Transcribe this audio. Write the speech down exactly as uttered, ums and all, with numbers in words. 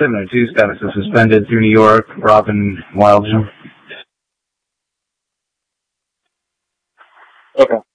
seven oh two status is suspended through New York. Robin Wildjum. Okay.